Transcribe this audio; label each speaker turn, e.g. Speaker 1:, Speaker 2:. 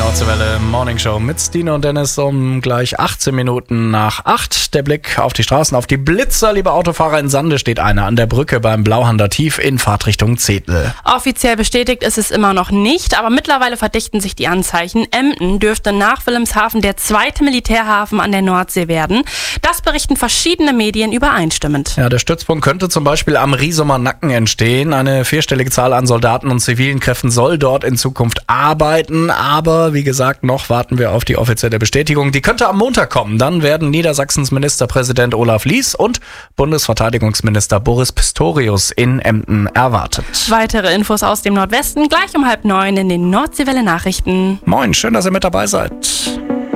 Speaker 1: Nordseewelle Morning Show mit Stine und Dennis um gleich 18 Minuten nach 8. Der Blick auf die Straßen, auf die Blitzer. Liebe Autofahrer, in Sande steht einer an der Brücke beim Blauhander Tief in Fahrtrichtung Zetel.
Speaker 2: Offiziell bestätigt ist es immer noch nicht, aber mittlerweile verdichten sich die Anzeichen. Emden dürfte nach Wilhelmshaven der zweite Militärhafen an der Nordsee werden. Das berichten verschiedene Medien übereinstimmend.
Speaker 1: Ja, der Stützpunkt könnte zum Beispiel am Riesumer Nacken entstehen. Eine 4-stellige Zahl an Soldaten und zivilen Kräften soll dort in Zukunft arbeiten. Aber wie gesagt, noch warten wir auf die offizielle Bestätigung. Die könnte am Montag kommen. Dann werden Niedersachsens Ministerpräsident Olaf Lies und Bundesverteidigungsminister Boris Pistorius in Emden erwartet.
Speaker 2: Weitere Infos aus dem Nordwesten gleich um 8:30 in den Nordseewelle Nachrichten.
Speaker 1: Moin, schön, dass ihr mit dabei seid.